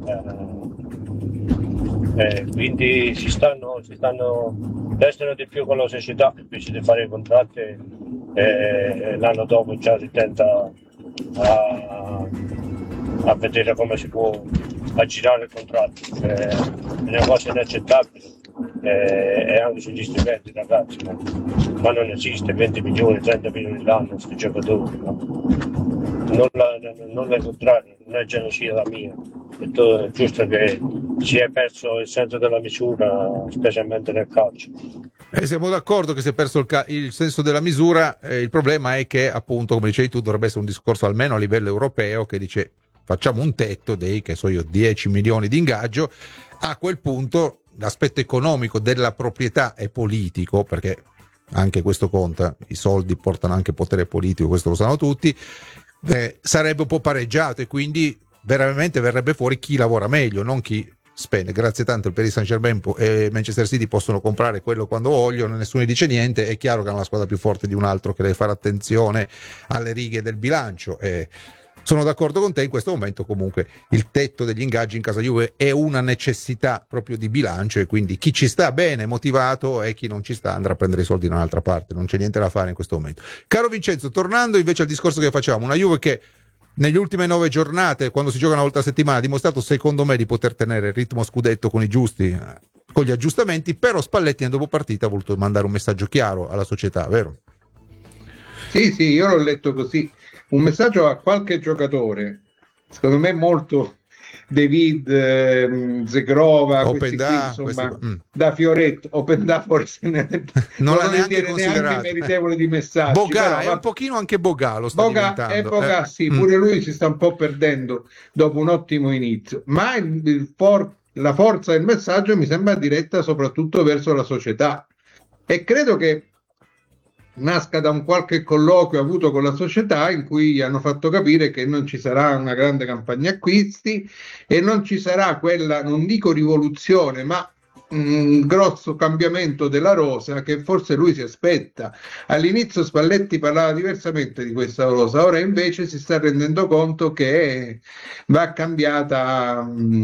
quindi restano di più con la società invece di fare i contratti, l'anno dopo già si tenta a, a vedere come si può aggirare il contratto. È una cosa inaccettabile, e anche sugli stipendi ragazzi, ma non esiste 20 milioni, 30 milioni l'anno questi giocatori, no? Non è il contrario, non è gelosia la mia, è giusto che si è perso il senso della misura, specialmente nel calcio. Siamo d'accordo che si è perso il senso della misura, il problema è che, appunto, come dicevi tu, dovrebbe essere un discorso almeno a livello europeo che dice facciamo un tetto dei, che so io, 10 milioni di ingaggio. A quel punto l'aspetto economico della proprietà è politico, perché anche questo conta, i soldi portano anche potere politico, questo lo sanno tutti, sarebbe un po' pareggiato e quindi veramente verrebbe fuori chi lavora meglio, non chi spende. Grazie tanto, il Paris Saint-Germain e Manchester City possono comprare quello quando vogliono, nessuno dice niente. È chiaro che è una squadra più forte di un altro che deve fare attenzione alle righe del bilancio. Sono d'accordo con te, in questo momento comunque il tetto degli ingaggi in casa Juve è una necessità proprio di bilancio, e quindi chi ci sta bene, motivato, e chi non ci sta andrà a prendere i soldi da un'altra parte, non c'è niente da fare in questo momento. Caro Vincenzo, tornando invece al discorso che facevamo, una Juve che negli ultime 9 giornate, quando si gioca una volta a settimana, ha dimostrato secondo me di poter tenere il ritmo scudetto con i giusti, con gli aggiustamenti, però Spalletti nel dopo partita ha voluto mandare un messaggio chiaro alla società, vero? Sì, io l'ho letto così. Un messaggio a qualche giocatore, secondo me molto David, Zegrova, da Fioretto, Openda forse non l'ha neanche meritevole di messaggi. Boga, è un pochino anche Boga lo sta diventando. Boga, sì, pure lui si sta un po' perdendo dopo un ottimo inizio, ma la forza del messaggio mi sembra diretta soprattutto verso la società, e credo che nasca da un qualche colloquio avuto con la società in cui gli hanno fatto capire che non ci sarà una grande campagna acquisti e non ci sarà quella, non dico rivoluzione, ma un grosso cambiamento della rosa che forse lui si aspetta. All'inizio Spalletti parlava diversamente di questa rosa, ora invece si sta rendendo conto che va cambiata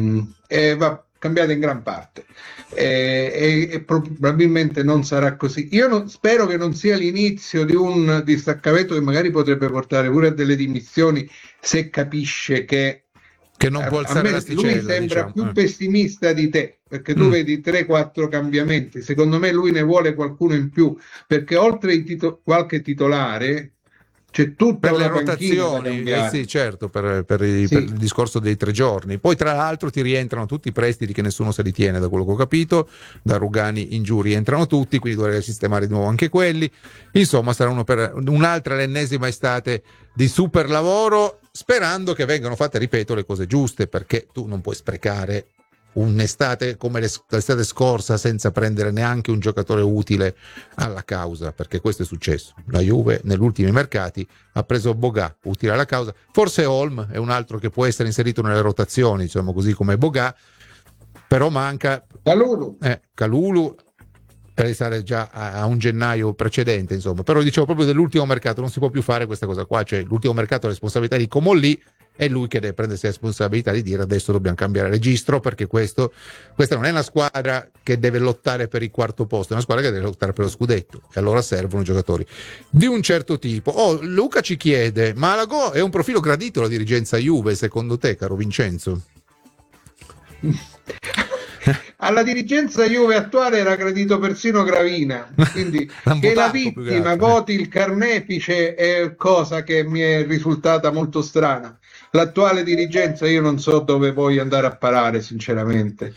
in gran parte, e probabilmente non sarà così. Io spero che non sia l'inizio di un distaccamento che magari potrebbe portare pure a delle dimissioni, se capisce che non può alzare l'asticella. Lui sembra più pessimista di te, perché tu vedi 3-4 cambiamenti. Secondo me lui ne vuole qualcuno in più, perché oltre qualche titolare c'è tutta per le rotazioni, sì, certo, per il discorso dei 3 giorni. Poi tra l'altro ti rientrano tutti i prestiti che nessuno se li tiene, da quello che ho capito, da Rugani in giù rientrano tutti, quindi dovrebbe sistemare di nuovo anche quelli. Insomma, sarà un'altra, l'ennesima estate di super lavoro, sperando che vengano fatte, ripeto, le cose giuste, perché tu non puoi sprecare un'estate come l'estate scorsa senza prendere neanche un giocatore utile alla causa, perché questo è successo. La Juve negli ultimi mercati ha preso Boga, utile alla causa, forse Holm è un altro che può essere inserito nelle rotazioni, diciamo così, come Boga, però manca Kalulu per stare già a un gennaio precedente, insomma. Però dicevo proprio dell'ultimo mercato, non si può più fare questa cosa qua, cioè l'ultimo mercato è la responsabilità di Comolli, è lui che deve prendersi la responsabilità di dire adesso dobbiamo cambiare registro, perché questa non è una squadra che deve lottare per il quarto posto, è una squadra che deve lottare per lo scudetto, e allora servono giocatori di un certo tipo. Luca ci chiede: ma Malagò è un profilo gradito alla dirigenza Juve secondo te, caro Vincenzo? Alla dirigenza Juve attuale era gradito persino Gravina, quindi che la vittima voti il carnefice è cosa che mi è risultata molto strana. L'attuale dirigenza io non so dove voglio andare a parare, sinceramente.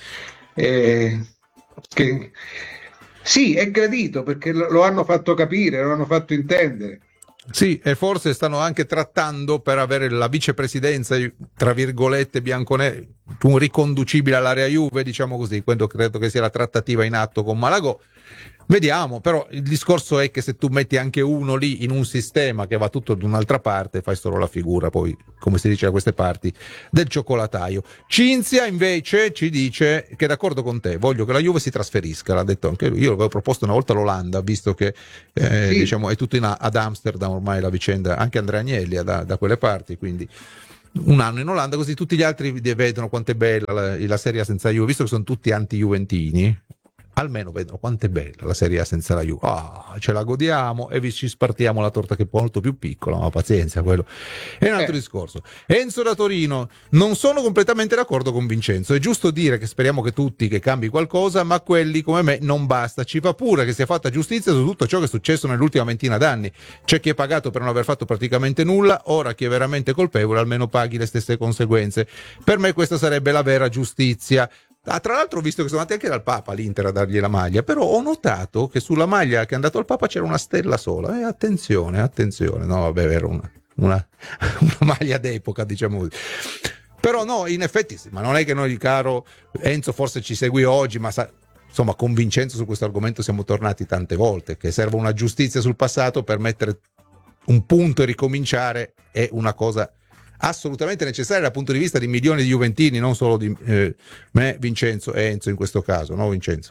Sì, è gradito perché lo hanno fatto capire, lo hanno fatto intendere. Sì, e forse stanno anche trattando per avere la vicepresidenza, tra virgolette, bianconera, un riconducibile all'area Juve, diciamo così. Quello credo che sia la trattativa in atto con Malagò. Vediamo, però il discorso è che se tu metti anche uno lì in un sistema che va tutto da un'altra parte, fai solo la figura, poi, come si dice da queste parti, del cioccolataio. Cinzia invece ci dice che è d'accordo con te, voglio che la Juve si trasferisca, l'ha detto anche lui. Io avevo proposto una volta l'Olanda, visto che diciamo è tutto ad Amsterdam ormai la vicenda, anche Andrea Agnelli da quelle parti, quindi un anno in Olanda, così tutti gli altri vedono quanto è bella la Serie A senza Juve, visto che sono tutti anti-juventini, almeno vedono quanto è bella la Serie A senza la Juve. Ce la godiamo e ci spartiamo la torta che è molto più piccola, ma pazienza, quello è un altro discorso. Enzo da Torino: non sono completamente d'accordo con Vincenzo, è giusto dire che speriamo che tutti che cambi qualcosa, ma quelli come me non basta, ci fa pure che sia fatta giustizia su tutto ciò che è successo nell'ultima ventina d'anni. C'è chi è pagato per non aver fatto praticamente nulla, ora chi è veramente colpevole almeno paghi le stesse conseguenze. Per me questa sarebbe la vera giustizia. Tra l'altro ho visto che sono andati anche dal Papa l'Inter a dargli la maglia, però ho notato che sulla maglia che è andato al Papa c'era una stella sola, attenzione, no vabbè, era una maglia d'epoca, diciamo così. Però no, in effetti sì, ma non è che noi, caro Enzo, forse ci segui oggi, ma insomma con Vincenzo su questo argomento siamo tornati tante volte, che serve una giustizia sul passato per mettere un punto e ricominciare è una cosa assolutamente necessaria dal punto di vista di milioni di juventini, non solo di me, Vincenzo e Enzo in questo caso, no Vincenzo?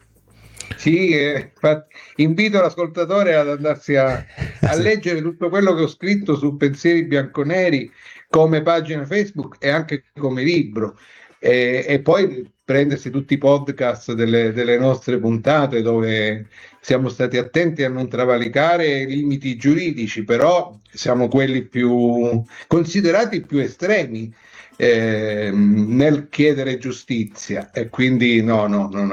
Sì, invito l'ascoltatore ad andarsi a leggere tutto quello che ho scritto su Pensieri Bianconeri come pagina Facebook e anche come libro, e poi prendersi tutti i podcast delle nostre puntate, dove siamo stati attenti a non travalicare i limiti giuridici, però siamo quelli più considerati più estremi nel chiedere giustizia, e quindi no,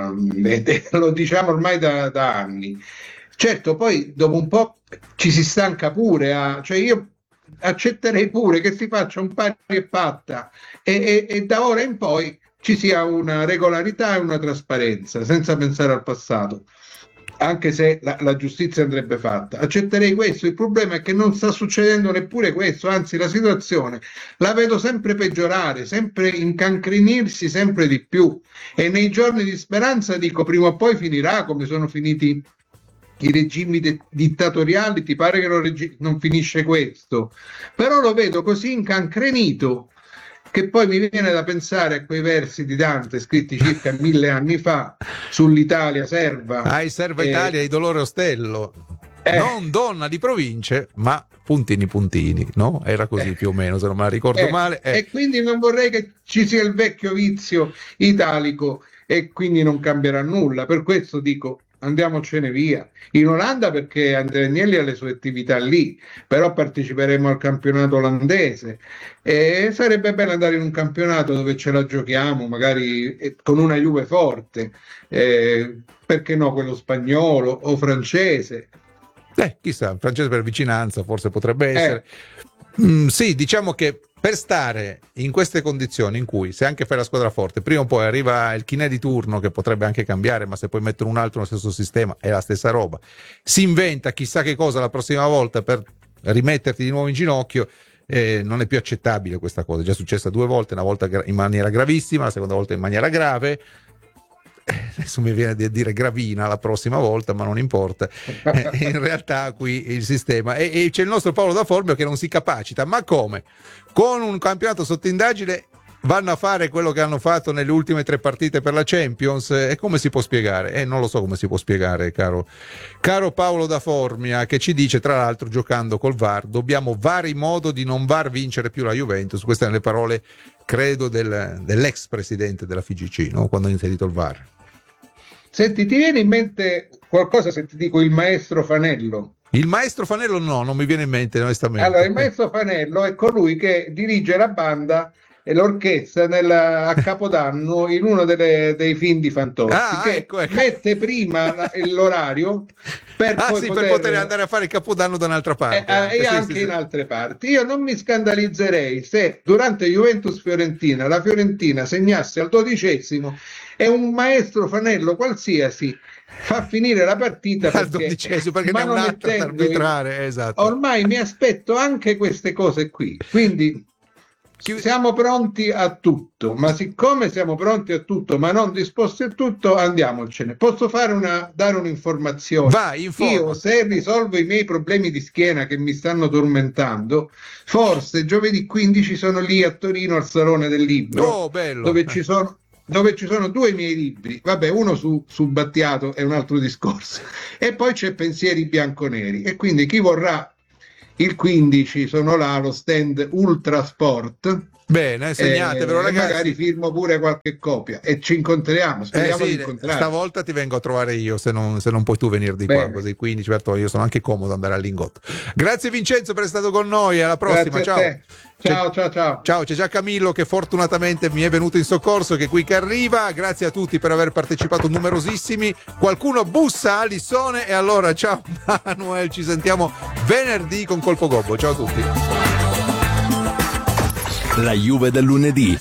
lo diciamo ormai da anni. Certo, poi dopo un po' ci si stanca pure, cioè io accetterei pure che si faccia un pari e patta e da ora in poi ci sia una regolarità e una trasparenza, senza pensare al passato, anche se la giustizia andrebbe fatta. Accetterei questo. Il problema è che non sta succedendo neppure questo, anzi la situazione la vedo sempre peggiorare, sempre incancrenirsi sempre di più, e nei giorni di speranza dico prima o poi finirà come sono finiti i regimi dittatoriali. Ti pare che non finisce questo? Però lo vedo così incancrenito che poi mi viene da pensare a quei versi di Dante scritti circa 1000 anni fa sull'Italia serva. Serva Italia di Dolore Ostello, non donna di province, ma puntini, no? Era così più o meno, se non me la ricordo male. E quindi non vorrei che ci sia il vecchio vizio italico, e quindi non cambierà nulla. Per questo dico: andiamocene via. In Olanda perché Andrea Agnelli ha le sue attività lì, però parteciperemo al campionato olandese e sarebbe bello andare in un campionato dove ce la giochiamo, magari con una Juve forte, perché no, quello spagnolo o francese. Chissà, francese per vicinanza forse potrebbe essere. Sì, diciamo che per stare in queste condizioni in cui, se anche fai la squadra forte, prima o poi arriva il chinè di turno che potrebbe anche cambiare, ma se poi mettere un altro nello stesso sistema è la stessa roba, si inventa chissà che cosa la prossima volta per rimetterti di nuovo in ginocchio, non è più accettabile questa cosa. È già successa 2 volte, una volta in maniera gravissima, la seconda volta in maniera grave. Adesso mi viene da dire gravina la prossima volta, ma non importa. In realtà qui il sistema e c'è il nostro Paolo da Formio che non si capacita. Ma come? Con un campionato sotto indagine vanno a fare quello che hanno fatto nelle ultime 3 partite per la Champions? E come si può spiegare? Non lo so come si può spiegare, caro Paolo da Formia, che ci dice, tra l'altro, giocando col VAR dobbiamo vari modo di non VAR vincere più la Juventus. Queste sono le parole, credo, dell'ex presidente della FIGC, no? Quando ha inserito il VAR. Senti, ti viene in mente qualcosa se ti dico il maestro Fanello? Il maestro Fanello no, non mi viene in mente onestamente. Allora, il maestro Fanello è colui che dirige la banda e l'orchestra a Capodanno in uno dei film di Fantozzi, che ecco. mette prima l'orario per poter andare a fare il Capodanno da un'altra parte. E anche in altre parti. Io non mi scandalizzerei se durante Juventus-Fiorentina la Fiorentina segnasse al 12° e un maestro Fanello qualsiasi fa finire la partita al 12° perché ne è un atto da arbitrare. Esatto. Ormai mi aspetto anche queste cose qui, quindi siamo pronti a tutto, ma siccome siamo pronti a tutto ma non disposti a tutto, andiamocene. Posso dare un'informazione? Vai, informa. Io, se risolvo i miei problemi di schiena che mi stanno tormentando, forse giovedì 15 sono lì a Torino al Salone del Libro, bello. dove ci sono 2 miei libri, vabbè, uno su Battiato è un altro discorso, e poi c'è Pensieri Bianconeri, e quindi chi vorrà il 15 sono là allo stand Ultrasport. Bene, segnatevelo ragazzi. Magari firmo pure qualche copia e ci incontriamo, speriamo di incontrarci. Stavolta ti vengo a trovare io se non puoi tu venire di qua, così 15, certo io sono anche comodo andare al Lingotto. Grazie Vincenzo per essere stato con noi, alla prossima. Ciao. Ciao, c'è già Camillo che fortunatamente mi è venuto in soccorso, che è qui che arriva. Grazie a tutti per aver partecipato, numerosissimi. Qualcuno bussa a Lissone e allora ciao Manuel, ci sentiamo venerdì con Colpo Gobbo. Ciao a tutti. La Juve del lunedì.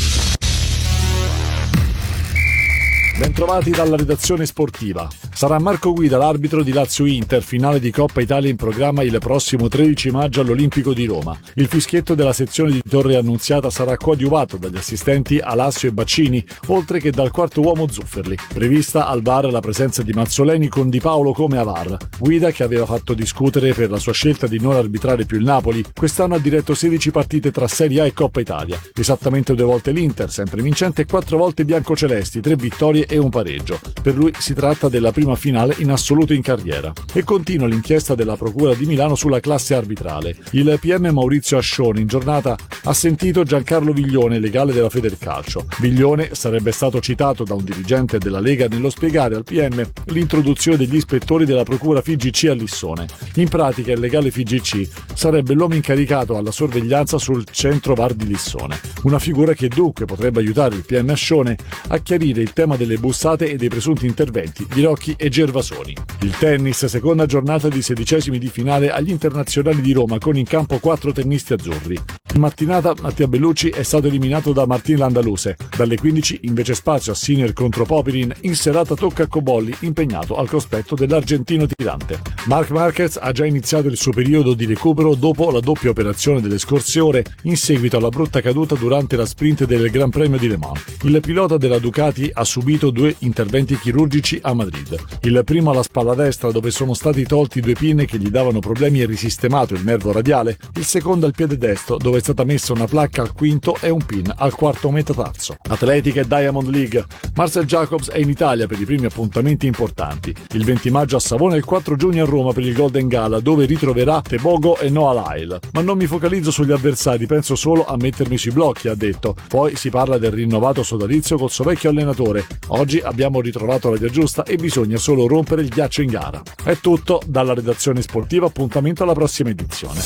Bentrovati dalla redazione sportiva. Sarà Marco Guida l'arbitro di Lazio-Inter, finale di Coppa Italia in programma il prossimo 13 maggio all'Olimpico di Roma. Il fischietto della sezione di Torre Annunziata sarà coadiuvato dagli assistenti Alassio e Baccini, oltre che dal quarto uomo Zufferli. Prevista al VAR la presenza di Mazzoleni con Di Paolo come a VAR. Guida, che aveva fatto discutere per la sua scelta di non arbitrare più il Napoli, quest'anno ha diretto 16 partite tra Serie A e Coppa Italia. Esattamente 2 volte l'Inter, sempre vincente, e 4 volte i biancocelesti, 3 vittorie e un pareggio. Per lui si tratta della prima finale in assoluto in carriera. E continua l'inchiesta della Procura di Milano sulla classe arbitrale. Il PM Maurizio Ascione in giornata ha sentito Giancarlo Viglione, legale della Federcalcio. Viglione sarebbe stato citato da un dirigente della Lega nello spiegare al PM l'introduzione degli ispettori della Procura FIGC a Lissone. In pratica il legale FIGC sarebbe l'uomo incaricato alla sorveglianza sul centro VAR di Lissone. Una figura che dunque potrebbe aiutare il PM Ascione a chiarire il tema delle bussate e dei presunti interventi di Rocchi e Gervasoni. Il tennis, seconda giornata di 16esimi di finale agli internazionali di Roma con in campo 4 tennisti azzurri. In mattinata Mattia Bellucci è stato eliminato da Martin Landaluse. Dalle 15 invece spazio a Sinner contro Popirin, in serata tocca a Cobolli impegnato al cospetto dell'argentino tirante. Marc Marquez ha già iniziato il suo periodo di recupero dopo la doppia operazione delle scorse ore in seguito alla brutta caduta durante la sprint del Gran Premio di Le Mans. Il pilota della Ducati ha subito 2 interventi chirurgici a Madrid. Il primo alla spalla destra, dove sono stati tolti 2 pinne che gli davano problemi e risistemato il nervo radiale. Il secondo al piede destro, dove è stata messa una placca al quinto e un pin al quarto metatarso. Atletica e Diamond League. Marcel Jacobs è in Italia per i primi appuntamenti importanti. Il 20 maggio a Savona e il 4 giugno a Roma per il Golden Gala, dove ritroverà Tebogo e Noah Lyle. Ma non mi focalizzo sugli avversari, penso solo a mettermi sui blocchi, ha detto. Poi si parla del rinnovato sodalizio col suo vecchio allenatore. Oggi abbiamo ritrovato la via giusta e bisogna solo rompere il ghiaccio in gara. È tutto dalla redazione sportiva, appuntamento alla prossima edizione.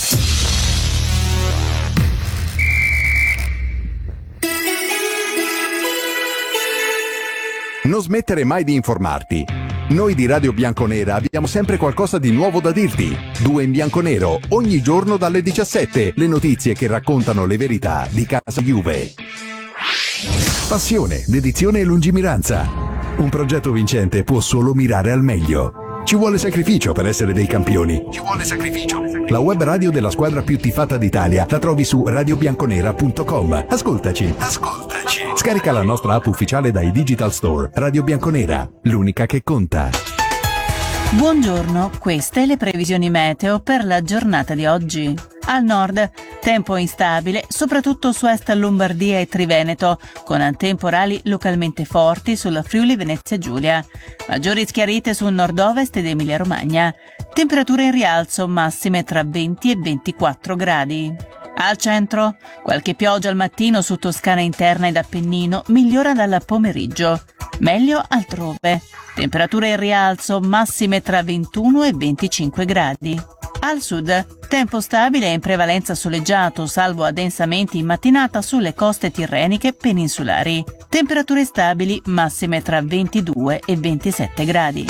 Non smettere mai di informarti. Noi di Radio Bianconera abbiamo sempre qualcosa di nuovo da dirti. 2 in bianco nero, ogni giorno dalle 17. Le notizie che raccontano le verità di casa Juve. Passione, dedizione e lungimiranza. Un progetto vincente può solo mirare al meglio. Ci vuole sacrificio per essere dei campioni. Ci vuole sacrificio. La web radio della squadra più tifata d'Italia la trovi su radiobianconera.com. Ascoltaci. Scarica la nostra app ufficiale dai Digital Store. Radio Bianconera, l'unica che conta. Buongiorno, queste le previsioni meteo per la giornata di oggi. Al nord, tempo instabile, soprattutto su est Lombardia e Triveneto, con temporali localmente forti sulla Friuli Venezia Giulia. Maggiori schiarite sul nord-ovest ed Emilia Romagna. Temperature in rialzo, massime tra 20 e 24 gradi. Al centro, qualche pioggia al mattino su Toscana interna ed Appennino, migliora dal pomeriggio. Meglio altrove. Temperature in rialzo, massime tra 21 e 25 gradi. Al sud, tempo stabile e in prevalenza soleggiato, salvo addensamenti in mattinata sulle coste tirreniche peninsulari. Temperature stabili, massime tra 22 e 27 gradi.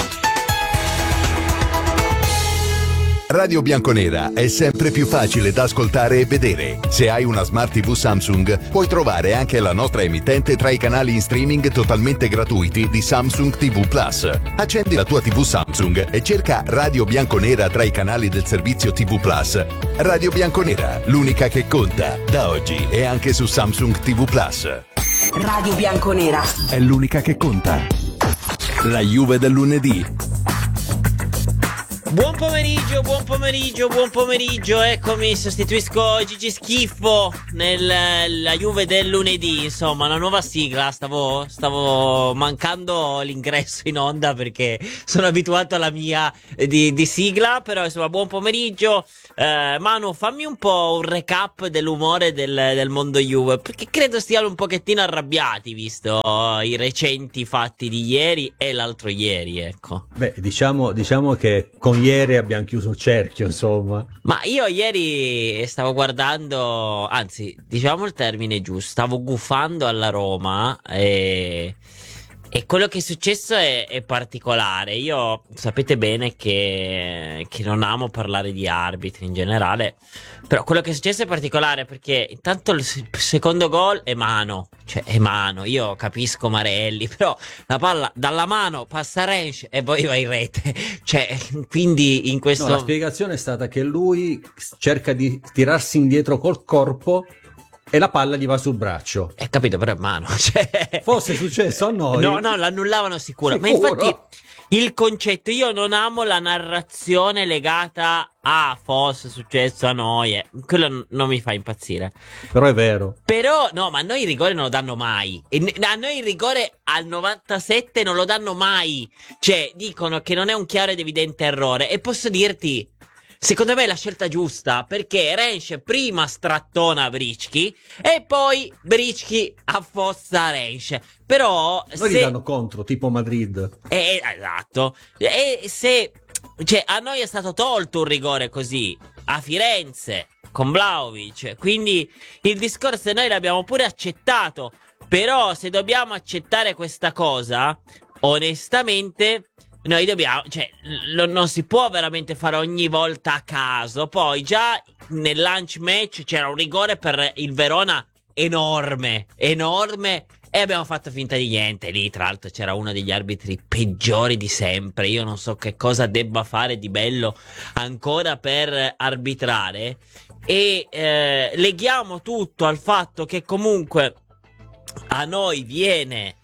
Radio Bianconera è sempre più facile da ascoltare e vedere. Se hai una Smart TV Samsung, puoi trovare anche la nostra emittente tra i canali in streaming totalmente gratuiti di Samsung TV Plus. Accendi la tua TV Samsung e cerca Radio Bianconera tra i canali del servizio TV Plus. Radio Bianconera, l'unica che conta. Da oggi è anche su Samsung TV Plus. Radio Bianconera è l'unica che conta. La Juve del lunedì. Buon pomeriggio, eccomi, sostituisco Gigi Schifo nella Juve del lunedì, insomma, una nuova sigla, stavo mancando l'ingresso in onda perché sono abituato alla mia di sigla, però insomma, buon pomeriggio. Manu, fammi un po' un recap dell'umore del mondo Juve, perché credo stiano un pochettino arrabbiati, visto i recenti fatti di ieri e l'altro ieri, ecco. Beh, diciamo che con ieri abbiamo chiuso il cerchio, insomma. Ma io ieri stavo guardando, anzi, diciamo il termine giusto, stavo gufando alla Roma e quello che è successo è particolare. Io sapete bene che non amo parlare di arbitri in generale, però quello che è successo è particolare perché intanto il secondo gol è mano, cioè è mano, io capisco Marelli, però la palla dalla mano passa a Rensch e poi va in rete, cioè quindi in questo... No, la spiegazione è stata che lui cerca di tirarsi indietro col corpo e la palla gli va sul braccio. Capito, però è mano, cioè... Fosse successo a noi... No, l'annullavano sicuro. Ma infatti il concetto, io non amo la narrazione legata a fosse successo a noi, quello non mi fa impazzire. Però è vero. Però, no, ma a noi il rigore non lo danno mai. A noi il rigore al 97 non lo danno mai. Cioè, dicono che non è un chiaro ed evidente errore. E posso dirti... Secondo me è la scelta giusta, perché Rensch prima strattona Bricchi e poi Bricchi affossa Rensch. Però noi gli danno contro, tipo Madrid. Esatto. E se... Cioè, a noi è stato tolto un rigore così, a Firenze, con Vlahovic. Quindi il discorso noi l'abbiamo pure accettato. Però se dobbiamo accettare questa cosa, onestamente... Noi dobbiamo, cioè, non si può veramente fare ogni volta a caso. Poi già nel lunch match c'era un rigore per il Verona enorme, e abbiamo fatto finta di niente. Lì tra l'altro c'era uno degli arbitri peggiori di sempre. Io non so che cosa debba fare di bello ancora per arbitrare. E leghiamo tutto al fatto che comunque a noi viene...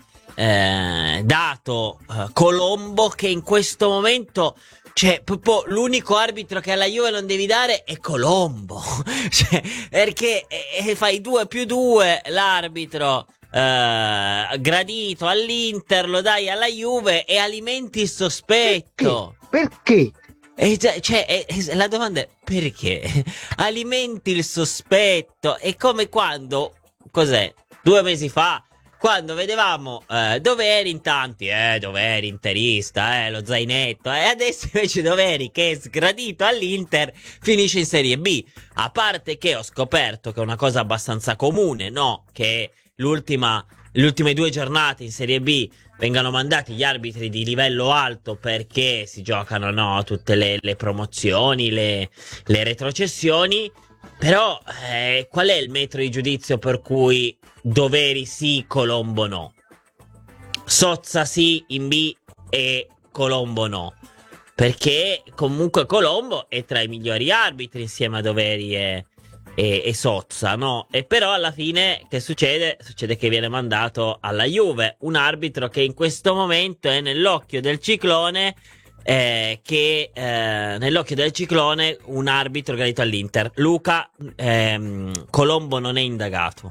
dato Colombo, che in questo momento, cioè, proprio l'unico arbitro che alla Juve non devi dare è Colombo. Cioè, perché fai 2+2 l'arbitro gradito all'Inter, lo dai alla Juve e alimenti il sospetto. Perché? La domanda è perché? Alimenti il sospetto. È come quando, cos'è? 2 mesi fa, quando vedevamo Doveri in tanti, Doveri interista, lo zainetto, e adesso invece Doveri, che è sgradito all'Inter, finisce in Serie B. A parte che ho scoperto che è una cosa abbastanza comune, no? Che le ultime 2 giornate in Serie B vengano mandati gli arbitri di livello alto perché si giocano, no, tutte le promozioni, le retrocessioni. Però qual è il metro di giudizio per cui Doveri sì, Colombo no? Sozza sì in B e Colombo no? Perché comunque Colombo è tra i migliori arbitri insieme a Doveri e Sozza, no? E però alla fine che succede? Succede che viene mandato alla Juve un arbitro che in questo momento è nell'occhio del ciclone, nell'occhio del ciclone un arbitro gradito all'Inter. Luca, Colombo non è indagato.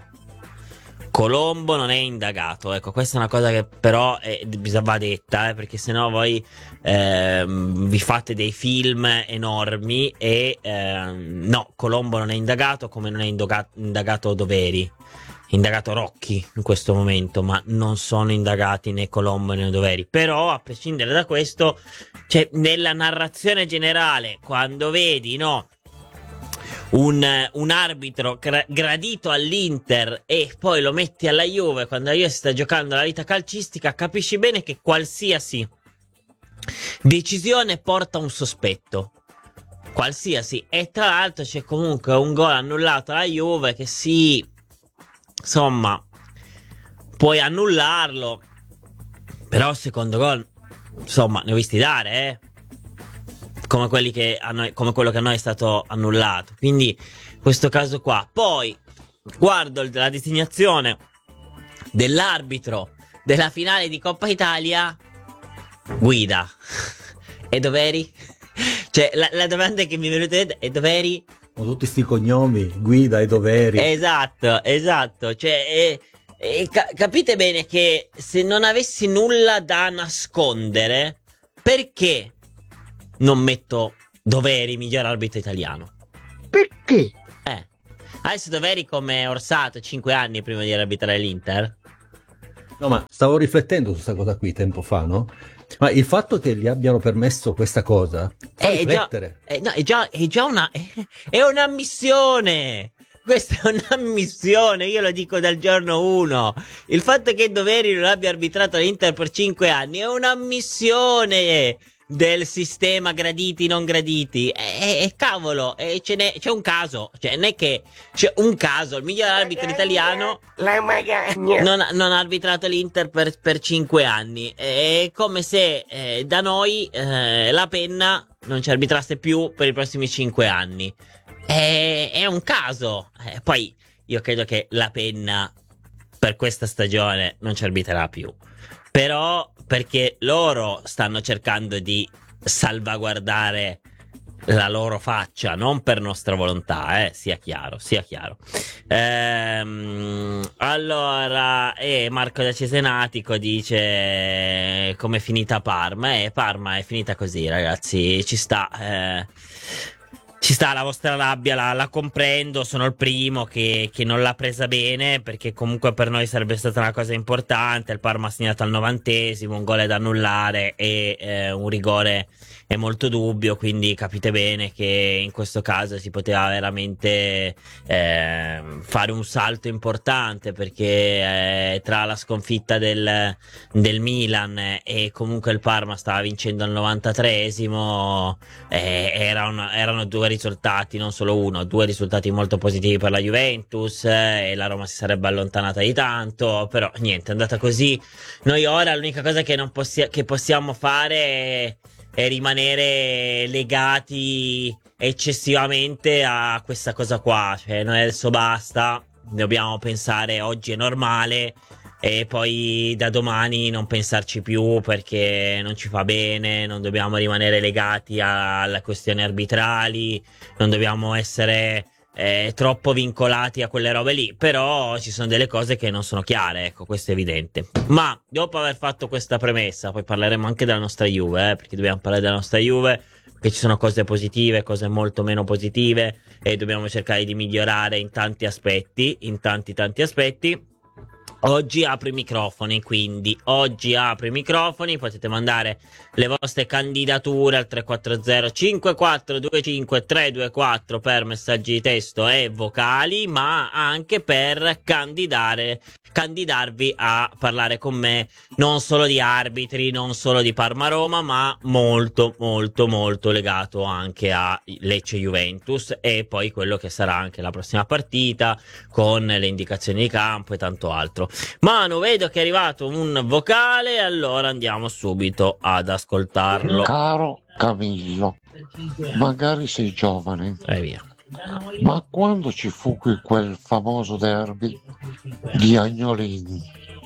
Ecco, questa è una cosa che però va detta, perché sennò voi vi fate dei film enormi e no, Colombo non è indagato, come non è indagato Doveri. Indagato Rocchi in questo momento, ma non sono indagati né Colombo né Doveri. Però a prescindere da questo, cioè, nella narrazione generale, quando vedi, no, un arbitro gradito all'Inter e poi lo metti alla Juve quando la Juve si sta giocando la vita calcistica, capisci bene che qualsiasi decisione porta un sospetto. Qualsiasi. E tra l'altro c'è comunque un gol annullato alla Juve che sì, insomma, puoi annullarlo, però il secondo gol, insomma, ne ho visti dare, come quelli che a noi, come quello che a noi è stato annullato. Quindi questo caso qua. Poi guardo la designazione dell'arbitro della finale di Coppa Italia, Guida. E Doveri? Cioè, la domanda che mi è venuta è Doveri? Con tutti sti cognomi, Guida e Doveri. Esatto. Cioè, capite bene che se non avessi nulla da nascondere, perché non metto Doveri miglior arbitro italiano? Perché? Adesso Doveri come Orsato 5 anni prima di arbitrare l'Inter? No, ma stavo riflettendo su questa cosa qui tempo fa, no? Ma il fatto che gli abbiano permesso questa cosa fa riflettere. È già un'ammissione. Questa è un'ammissione, io lo dico dal giorno 1. Il fatto che Doveri non abbia arbitrato l'Inter per 5 anni è un'ammissione del sistema graditi non graditi. Cavolo, c'è un caso. Cioè, non è che c'è un caso. Il miglior arbitro italiano non ha arbitrato l'Inter per 5 anni. È come se da noi la Penna non ci arbitrasse più per i prossimi 5 anni. È un caso. Poi io credo che la Penna per questa stagione non ci arbitrerà più. Però perché loro stanno cercando di salvaguardare la loro faccia, non per nostra volontà, sia chiaro. Allora, Marco da Cesenatico dice come è finita Parma. Parma è finita così, ragazzi, ci sta la vostra rabbia, la comprendo, sono il primo che non l'ha presa bene, perché comunque per noi sarebbe stata una cosa importante. Il Parma ha segnato al 90esimo, un gol è da annullare e un rigore è molto dubbio, quindi capite bene che in questo caso si poteva veramente fare un salto importante, perché tra la sconfitta del Milan e comunque il Parma stava vincendo al 93esimo, erano due risultati, non solo uno, due risultati molto positivi per la Juventus, e la Roma si sarebbe allontanata di tanto, però niente, è andata così. Noi ora l'unica cosa che possiamo fare è rimanere legati eccessivamente a questa cosa qua. Cioè, noi adesso basta, dobbiamo pensare oggi è normale e poi da domani non pensarci più, perché non ci fa bene. Non dobbiamo rimanere legati alle questioni arbitrali, non dobbiamo essere troppo vincolati a quelle robe lì. Però ci sono delle cose che non sono chiare, ecco, questo è evidente. Ma dopo aver fatto questa premessa, poi parleremo anche della nostra Juve, perché dobbiamo parlare della nostra Juve, che ci sono cose positive, cose molto meno positive, e dobbiamo cercare di migliorare in tanti aspetti, in tanti aspetti. Oggi apro i microfoni, potete mandare le vostre candidature al 340 5425 324 per messaggi di testo e vocali, ma anche per candidarvi a parlare con me non solo di arbitri, non solo di Parma-Roma, ma molto legato anche a Lecce-Juventus, e poi quello che sarà anche la prossima partita con le indicazioni di campo e tanto altro. Manu, vedo che è arrivato un vocale, allora andiamo subito ad ascoltarlo. Caro Camillo, magari sei giovane, Via. ma quando ci fu quel famoso derby di Agnolini,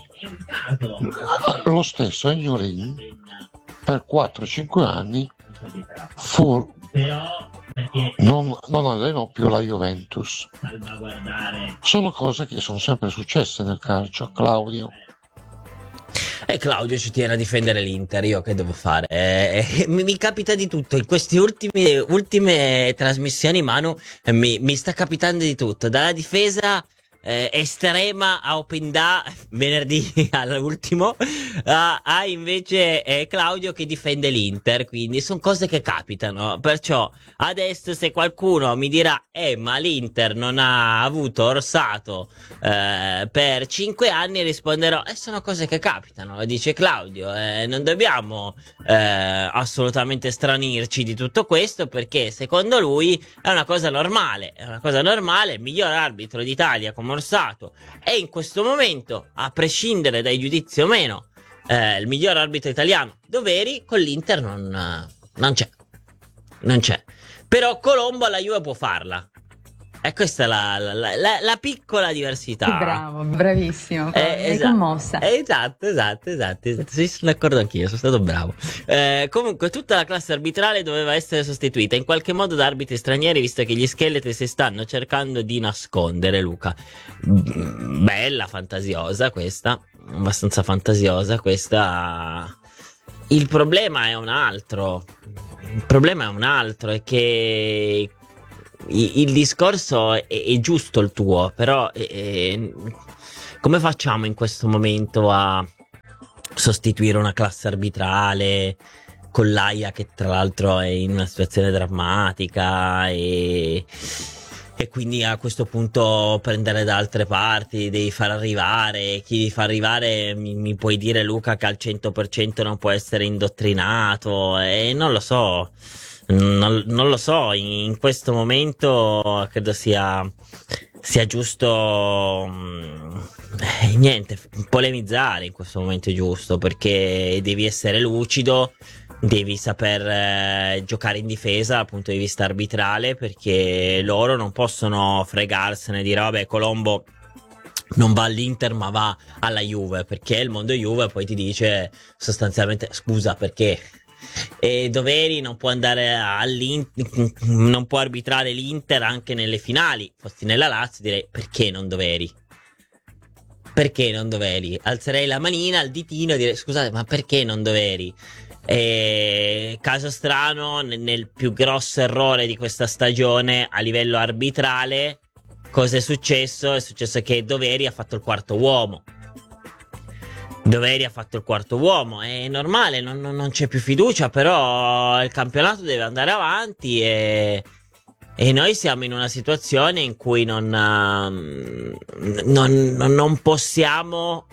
lo stesso Agnolini per 4-5 anni non allenò più la Juventus. Sono cose che sono sempre successe nel calcio, Claudio. Claudio ci tiene a difendere l'Inter, io che devo fare? Mi capita di tutto, in queste ultime trasmissioni, Manu, mi sta capitando di tutto, dalla difesa estrema a Openda venerdì all'ultimo, a invece Claudio che difende l'Inter, quindi sono cose che capitano. Perciò adesso se qualcuno mi dirà ma l'Inter non ha avuto Orsato per 5 anni, risponderò sono cose che capitano, lo dice Claudio, non dobbiamo assolutamente stranirci di tutto questo, perché secondo lui è una cosa normale, il miglior arbitro d'Italia come Orsato, e in questo momento, a prescindere dai giudizi o meno, il miglior arbitro italiano Doveri, con l'Inter non c'è. Però Colombo alla Juve può farla. questa è la piccola diversità. Bravo, bravissimo. Mi hai esatto, commossa. esatto. Sì, sono d'accordo anch'io, sono stato bravo. Comunque, tutta la classe arbitrale doveva essere sostituita in qualche modo da arbitri stranieri, visto che gli scheletri si stanno cercando di nascondere, Luca. Bella, fantasiosa questa, abbastanza fantasiosa questa. Il problema è un altro. È che il discorso è giusto il tuo, però come facciamo in questo momento a sostituire una classe arbitrale con l'AIA, che tra l'altro è in una situazione drammatica, e quindi a questo punto prendere da altre parti, devi far arrivare, chi fa arrivare mi puoi dire, Luca, che al 100% non può essere indottrinato, e non lo so, in questo momento credo sia giusto niente, polemizzare in questo momento è giusto, perché devi essere lucido, devi saper giocare in difesa dal punto di vista arbitrale, perché loro non possono fregarsene e dire vabbè, Colombo non va all'Inter ma va alla Juve, perché il mondo Juve poi ti dice sostanzialmente scusa, perché e Doveri non può andare all'Inter, non può arbitrare l'Inter anche nelle finali. Fossi nella Lazio direi perché non Doveri? Perché non Doveri? Alzerei la manina al ditino e direi scusate, ma perché non Doveri? Caso strano, nel più grosso errore di questa stagione a livello arbitrale, cosa è successo? È successo che Doveri ha fatto il quarto uomo. È normale, non c'è più fiducia, però il campionato deve andare avanti e noi siamo in una situazione in cui non possiamo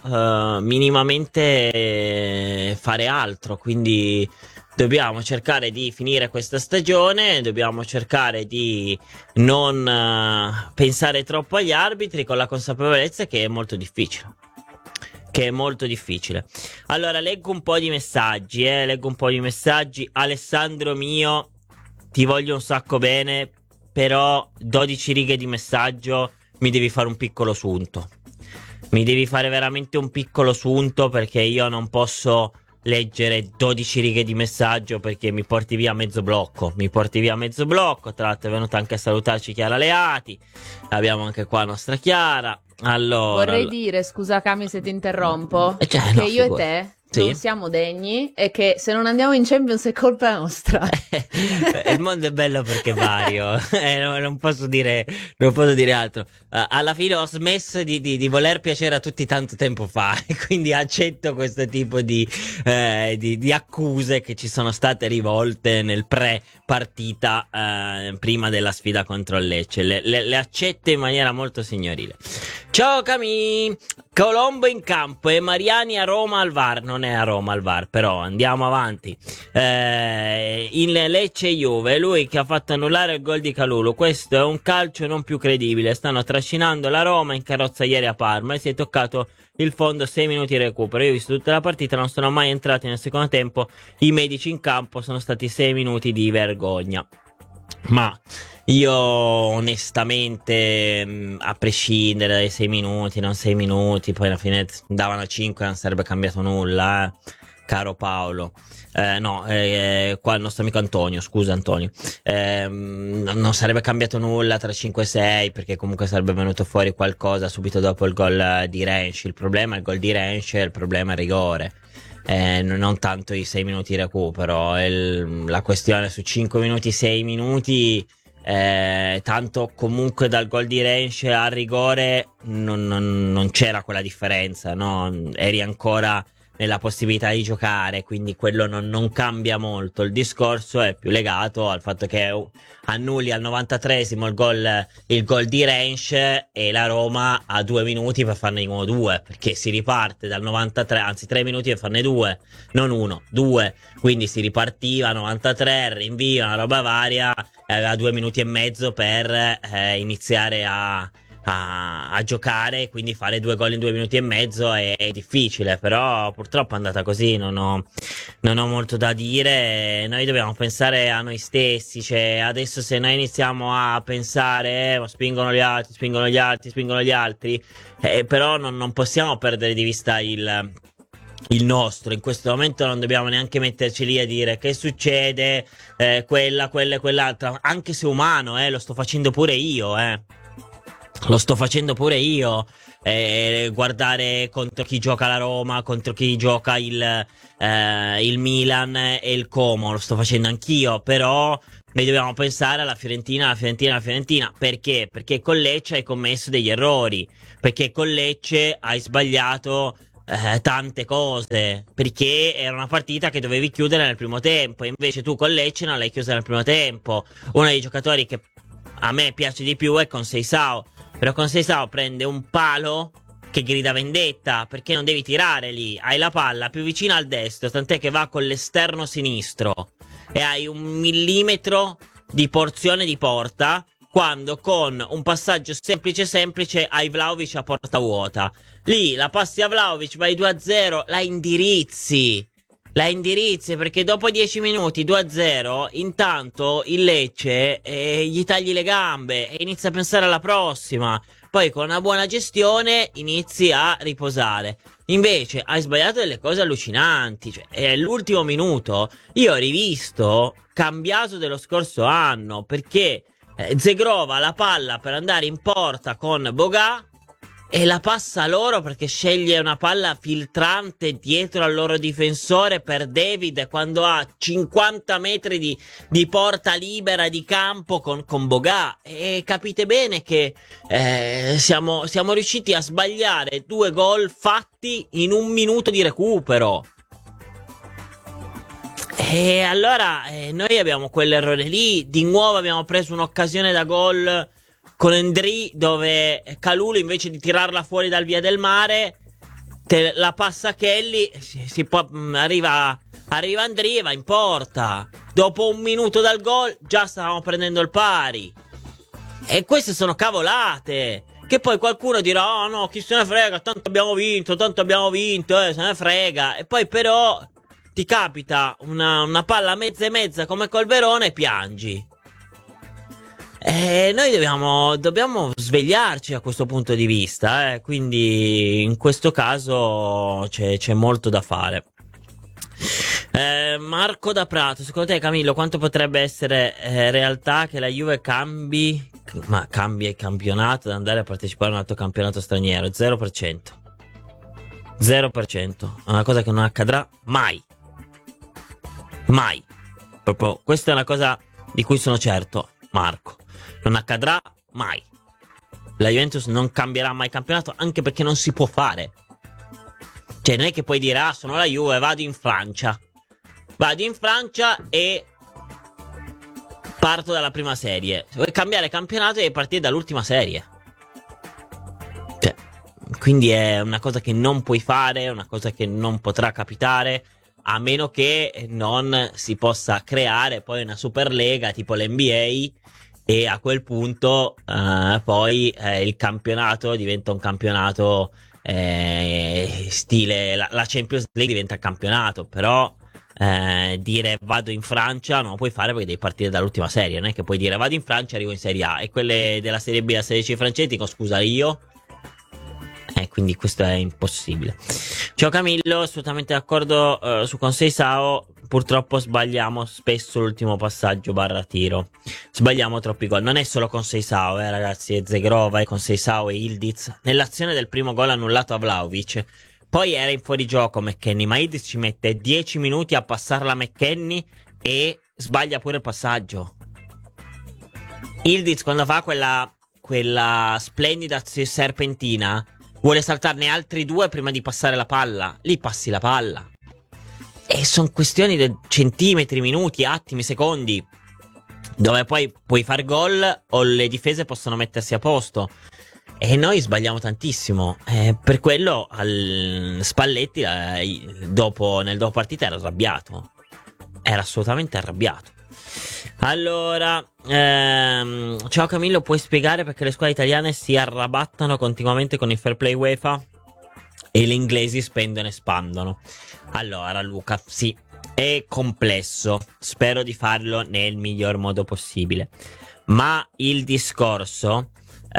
minimamente fare altro, quindi dobbiamo cercare di finire questa stagione, dobbiamo cercare di non pensare troppo agli arbitri, con la consapevolezza che è molto difficile. Allora, leggo un po' di messaggi. Alessandro mio, ti voglio un sacco bene, però 12 righe di messaggio mi devi fare un piccolo sunto. Mi devi fare veramente un piccolo sunto, perché io non posso leggere 12 righe di messaggio, perché mi porti via mezzo blocco. Tra l'altro è venuta anche a salutarci Chiara Leati. Abbiamo anche qua nostra Chiara. Allora, vorrei dire, scusa Cami se ti interrompo, che no, io figura. e te Sì. non siamo degni e che se non andiamo in Champions è colpa nostra. Il mondo è bello perché è vario. Non posso dire altro. Alla fine ho smesso di voler piacere a tutti tanto tempo fa, e quindi accetto questo tipo di accuse che ci sono state rivolte nel pre-partita, prima della sfida contro il Lecce. Le accetto in maniera molto signorile. Ciao Cami, Colombo in campo e Mariani a Roma al VAR. Non è a Roma al VAR, però andiamo avanti. In Lecce Juve è lui che ha fatto annullare il gol di Kalulu. Questo è un calcio non più credibile. Stanno trascinando la Roma in carrozza ieri a Parma e si è toccato il fondo 6 minuti di recupero. Io ho visto tutta la partita, non sono mai entrati nel secondo tempo i medici in campo, sono stati 6 minuti di vergogna. Ma io onestamente, a prescindere dai 6 minuti, non 6 minuti, poi alla fine davano 5, non sarebbe cambiato nulla, caro Paolo. Qua il nostro amico Antonio, scusa Antonio, non sarebbe cambiato nulla tra 5 e 6, perché comunque sarebbe venuto fuori qualcosa subito dopo il gol di Rensch. Il problema è il gol di Rensch, il problema è il rigore. Non tanto i 6 minuti di recupero, la questione su 5 minuti, 6 minuti, tanto comunque dal gol di Rensch al rigore non c'era quella differenza, no? Eri ancora nella possibilità di giocare, quindi quello non cambia molto. Il discorso è più legato al fatto che annulli al 93esimo il gol di Rensch e la Roma ha 2 minuti per farne di nuovo 2, perché si riparte dal 93, anzi 3 minuti per farne 2, non 1, 2, quindi si ripartiva 93, rinvio, una roba varia, e aveva 2 minuti e mezzo per iniziare a a giocare, quindi fare 2 gol in 2 minuti e mezzo è difficile, però purtroppo è andata così, non ho molto da dire. Noi dobbiamo pensare a noi stessi, cioè adesso se noi iniziamo a pensare spingono gli altri, però non possiamo perdere di vista il nostro. In questo momento non dobbiamo neanche metterci lì a dire che succede, quella e quell'altra, anche se umano, lo sto facendo pure io, guardare contro chi gioca la Roma, contro chi gioca il Milan e il Como, lo sto facendo anch'io, però noi dobbiamo pensare alla Fiorentina. Perché? Perché con Lecce hai commesso degli errori, perché con Lecce hai sbagliato tante cose, perché era una partita che dovevi chiudere nel primo tempo, invece tu con Lecce non l'hai chiusa nel primo tempo. Uno dei giocatori che a me piace di più è Conceição, però Conceição prende un palo che grida vendetta, perché non devi tirare lì, hai la palla più vicina al destro, tant'è che va con l'esterno sinistro e hai 1 millimetro di porzione di porta, quando con un passaggio semplice hai Vlahovic a porta vuota. Lì la passi a Vlahovic, vai 2-0, la indirizzi, perché dopo 10 minuti 2-0, intanto il Lecce gli tagli le gambe e inizia a pensare alla prossima. Poi con una buona gestione inizi a riposare. Invece hai sbagliato delle cose allucinanti, cioè l'ultimo minuto io ho rivisto cambiato dello scorso anno, perché Zegrova ha la palla per andare in porta con Boga e la passa loro perché sceglie una palla filtrante dietro al loro difensore per David, quando ha 50 metri di porta libera di campo con Boga. E capite bene che siamo riusciti a sbagliare 2 gol fatti in 1 minuto di recupero. E allora noi abbiamo quell'errore lì. Di nuovo abbiamo preso un'occasione da gol con Endry, dove Kalulu, invece di tirarla fuori dal via del mare, la passa Kelly, arriva Endry e va in porta. Dopo 1 minuto dal gol già stavamo prendendo il pari. E queste sono cavolate, che poi qualcuno dirà: oh no, chi se ne frega, tanto abbiamo vinto, se ne frega. E poi però ti capita una palla mezza e mezza come col Verona e piangi. Noi dobbiamo svegliarci a questo punto di vista, quindi in questo caso c'è molto da fare. Marco da Prato: secondo te, Camillo, quanto potrebbe essere realtà che la Juve cambia il campionato da andare a partecipare a un altro campionato straniero? 0%. 0%. È una cosa che non accadrà mai. Proprio, questa è una cosa di cui sono certo, Marco. Non accadrà mai. La Juventus non cambierà mai campionato, anche perché non si può fare. Cioè non è che puoi dire: sono la Juve, vado in Francia e parto dalla prima serie. Se vuoi cambiare campionato devi partire dall'ultima serie. Cioè, quindi è una cosa che non puoi fare, è una cosa che non potrà capitare, a meno che non si possa creare poi una Superlega tipo l'NBA, e a quel punto poi il campionato diventa un campionato stile la Champions League diventa campionato. Però dire vado in Francia non lo puoi fare, perché devi partire dall'ultima serie. Non è che puoi dire vado in Francia e arrivo in Serie A, e quelle della Serie B e la Serie C francesi dico scusa io. Quindi questo è impossibile. Ciao Camillo, assolutamente d'accordo su Conceição. Purtroppo sbagliamo spesso l'ultimo passaggio / tiro. Sbagliamo troppi gol. Non è solo Conceição, ragazzi, è Zegrova, è Conceição e Ildiz. Nell'azione del primo gol annullato a Vlahovic, poi era in fuorigioco McKennie, ma Ildiz ci mette 10 minuti a passarla a McKennie e sbaglia pure il passaggio. Ildiz, quando fa quella splendida serpentina, vuole saltarne altri 2 prima di passare la palla. Lì passi la palla. E sono questioni di centimetri, minuti, attimi, secondi, dove poi puoi far gol o le difese possono mettersi a posto. E noi sbagliamo tantissimo. Per quello Spalletti nel dopo partita era arrabbiato. Era assolutamente arrabbiato. Allora, ciao Camillo, puoi spiegare perché le squadre italiane si arrabattano continuamente con il fair play UEFA e gli inglesi spendono e spandono? Allora Luca, sì, è complesso, spero di farlo nel miglior modo possibile, ma il discorso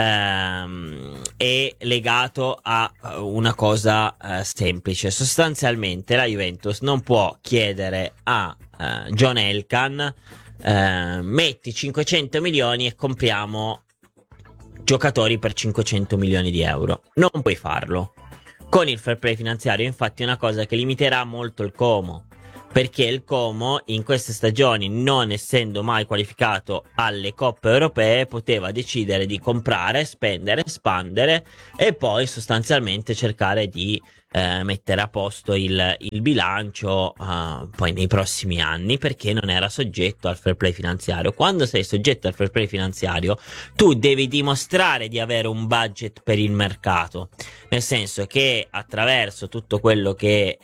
è legato a una cosa semplice. Sostanzialmente la Juventus non può chiedere a John Elkann metti 500 milioni e compriamo giocatori per 500 milioni di euro. Non puoi farlo. Con il fair play finanziario, infatti, è una cosa che limiterà molto il Como, perché il Como in queste stagioni, non essendo mai qualificato alle coppe europee, poteva decidere di comprare, spendere, espandere e poi sostanzialmente cercare di mettere a posto il bilancio poi nei prossimi anni, perché non era soggetto al fair play finanziario. Quando sei soggetto al fair play finanziario, tu devi dimostrare di avere un budget per il mercato, nel senso che attraverso tutto quello che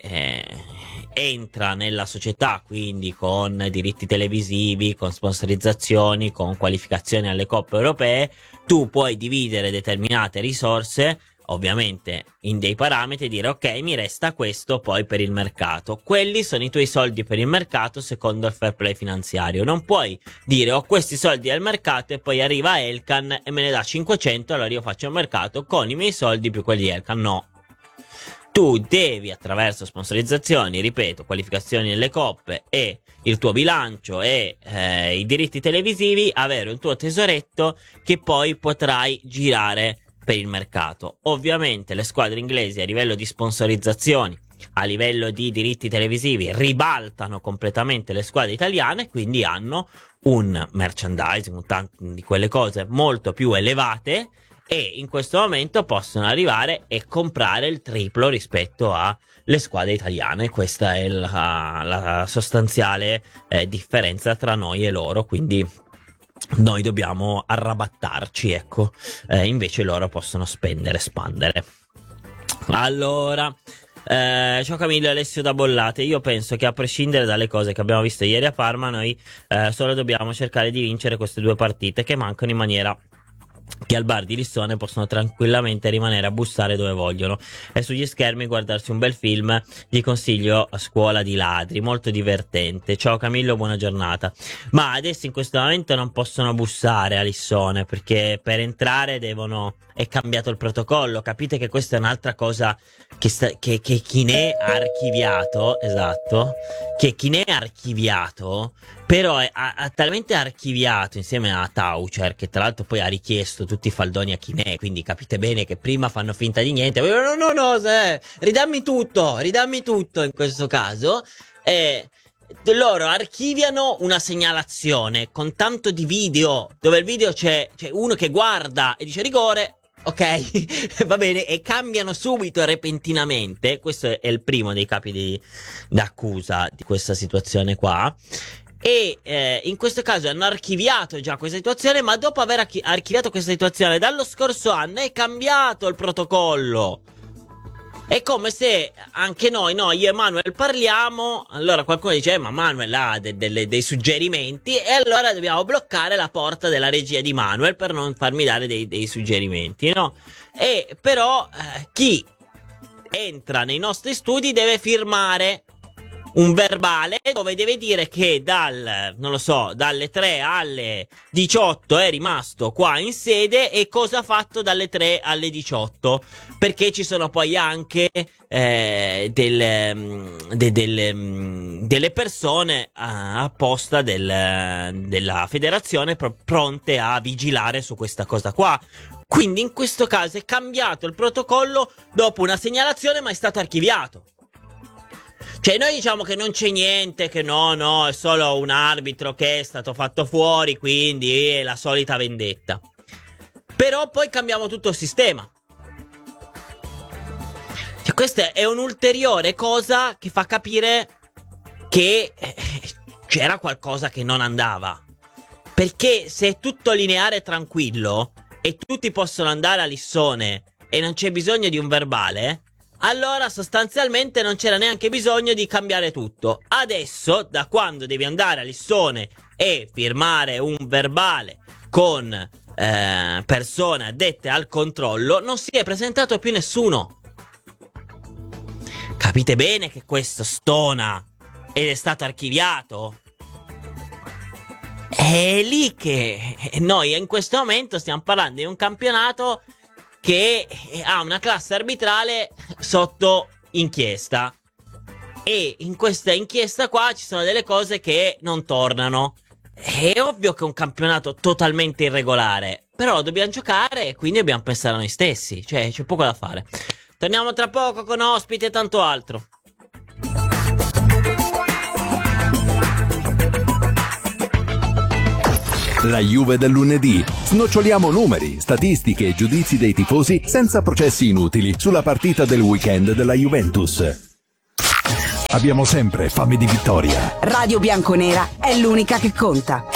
entra nella società, quindi con diritti televisivi, con sponsorizzazioni, con qualificazioni alle coppe europee, tu puoi dividere determinate risorse, ovviamente in dei parametri, e dire ok, mi resta questo poi per il mercato. Quelli sono i tuoi soldi per il mercato secondo il fair play finanziario. Non puoi dire ho questi soldi al mercato e poi arriva Elkann e me ne dà 500, allora io faccio il mercato con i miei soldi più quelli di Elkann. No. Tu devi, attraverso sponsorizzazioni, ripeto, qualificazioni nelle coppe e il tuo bilancio e i diritti televisivi, avere un tuo tesoretto che poi potrai girare per il mercato. Ovviamente le squadre inglesi a livello di sponsorizzazioni, a livello di diritti televisivi, ribaltano completamente le squadre italiane, quindi hanno un merchandising, di quelle cose molto più elevate, e in questo momento possono arrivare e comprare il triplo rispetto alle squadre italiane. Questa è la sostanziale differenza tra noi e loro, quindi noi dobbiamo arrabattarci, ecco, invece loro possono spendere, espandere. Allora, ciao Camillo, Alessio da Bollate. Io penso che a prescindere dalle cose che abbiamo visto ieri a Parma, noi solo dobbiamo cercare di vincere queste due partite che mancano, in maniera che al bar di Lissone possono tranquillamente rimanere a bussare dove vogliono e sugli schermi guardarsi un bel film. Gli consiglio A scuola di ladri, molto divertente. Ciao Camillo, buona giornata. Ma adesso in questo momento non possono bussare a Lissone, perché per entrare è cambiato il protocollo. Capite che questa è un'altra cosa che chi ne ha archiviato, esatto, che chi ne ha archiviato però ha talmente archiviato insieme a Taucher, che tra l'altro poi ha richiesto tutti i faldoni a Chinè, quindi capite bene che prima fanno finta di niente, no, ridammi tutto in questo caso, loro archiviano una segnalazione con tanto di video, dove il video c'è uno che guarda e dice rigore, ok, va bene, e cambiano subito repentinamente. Questo è il primo dei capi d'accusa di questa situazione qua. E in questo caso hanno archiviato già questa situazione, ma dopo aver archiviato questa situazione dallo scorso anno è cambiato il protocollo. È come se anche noi, io e Manuel parliamo, allora qualcuno dice ma Manuel ha dei suggerimenti, e allora dobbiamo bloccare la porta della regia di Manuel per non farmi dare dei suggerimenti, no? E però chi entra nei nostri studi deve firmare un verbale dove deve dire che dalle 3 alle 18 è rimasto qua in sede e cosa ha fatto dalle 3 alle 18, perché ci sono poi anche delle persone apposta della federazione pronte a vigilare su questa cosa qua. Quindi in questo caso è cambiato il protocollo dopo una segnalazione, ma è stato archiviato. Cioè noi diciamo che non c'è niente, che no, è solo un arbitro che è stato fatto fuori, quindi è la solita vendetta. Però poi cambiamo tutto il sistema. Cioè, questa è un'ulteriore cosa che fa capire che c'era qualcosa che non andava. Perché se è tutto lineare e tranquillo e tutti possono andare a Lissone e non c'è bisogno di un verbale, allora sostanzialmente non c'era neanche bisogno di cambiare tutto. Adesso, da quando devi andare a Lissone e firmare un verbale con persone addette al controllo, non si è presentato più nessuno. Capite bene che questo stona ed è stato archiviato. È lì che noi in questo momento stiamo parlando di un campionato che ha una classe arbitrale sotto inchiesta, e in questa inchiesta qua ci sono delle cose che non tornano. È ovvio che è un campionato totalmente irregolare, però lo dobbiamo giocare e quindi dobbiamo pensare a noi stessi, cioè c'è poco da fare. Torniamo tra poco con ospiti e tanto altro. La Juve del lunedì. Snoccioliamo numeri, statistiche e giudizi dei tifosi senza processi inutili sulla partita del weekend della Juventus. Abbiamo sempre fame di vittoria. Radio Bianconera è l'unica che conta.